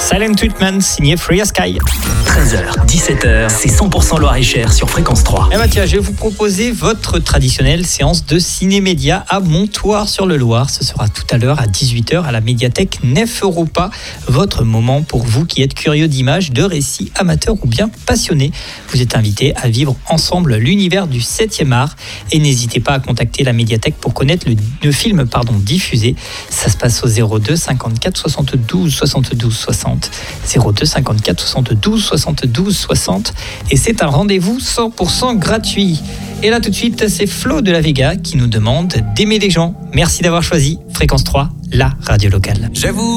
Silent Treatment, signé Free As Sky. 13h, 17h, c'est 100% Loir-et-Cher sur Fréquence 3. Eh ben tiens, je vais vous proposer votre traditionnelle séance de ciné-média à Montoire-sur-le-Loir. Ce sera tout à l'heure à 18h à la médiathèque Nef Europa. Votre moment pour vous qui êtes curieux d'images, de récits, amateurs ou bien passionnés. Vous êtes invités à vivre ensemble l'univers du 7e art. Et n'hésitez pas à contacter la médiathèque pour connaître le film diffusé. Ça se passe au 02 54 72 72 60. 02 54 72 72 60. Et c'est un rendez-vous 100% gratuit. Et là tout de suite, c'est Flo de la Vega qui nous demande d'aimer les gens. Merci d'avoir choisi Fréquence 3, la radio locale. J'avoue.